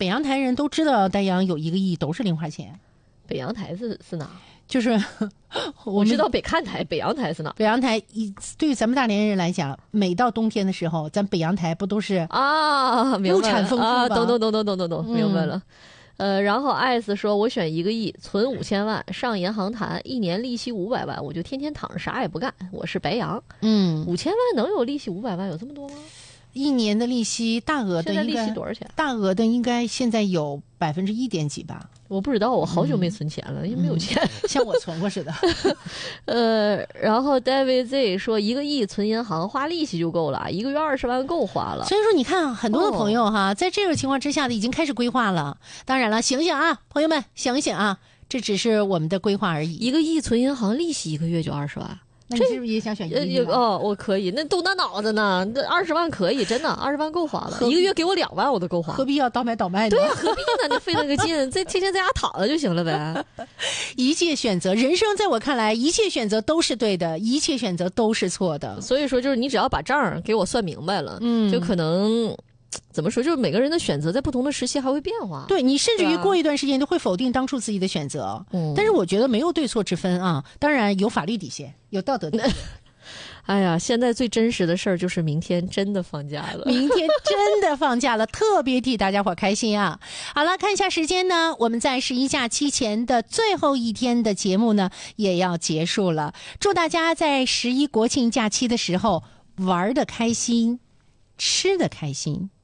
北洋台人都知道丹阳有1个亿都是零花钱。 北洋台是哪？ 就是我知道北看台，北洋台是哪？ 北洋台对于咱们大连人来讲，每到冬天的时候，咱北洋台不都是啊， 物产丰富吗？ 懂，明白了。然后艾斯说，我选1个亿，存5000万，上银行谈，1年利息500万，我就天天躺着啥也不干。我是白羊，5000万能有利息500万？有这么多吗 ？1年的利息，大额的现在利息多少钱？ 大额的应该现在有1%点几吧？ 我不知道，我好久没存钱了，因为没有钱， 像我存过似的。 然后 David Z 说1个亿存银行，花利息就够了，1个月20万够花了。 所以说，你看很多的朋友哈，在这种情况之下呢，已经开始规划了。当然了，醒醒啊，朋友们，醒醒啊，这只是我们的规划而已。 1个亿存银行，利息1个月就20万。 那你是不是也想选1个亿？ 我可以，那动大脑子呢？那20万可以，真的20万够花了，1个月给我2万我都够花， 何必要倒买倒卖呢？ 对呀，何必呢？那费那个劲，天天在家躺着就行了呗。 一切选择，人生在我看来，一切选择都是对的，一切选择都是错的。 所以说，就是你只要把账给我算明白了，就可能。怎么说？就是每个人的选择在不同的时期还会变化。 对，你甚至于过一段时间都会否定当初自己的选择。但是我觉得没有对错之分啊，当然有法律底线，有道德底线。 哎呀，现在最真实的事儿就是明天真的放假了， 明天真的放假了，特别替大家伙开心啊！好了，看一下时间呢，我们在11假期前的最后一天的节目呢也要结束了。祝大家在11国庆假期的时候玩得开心，吃得开心。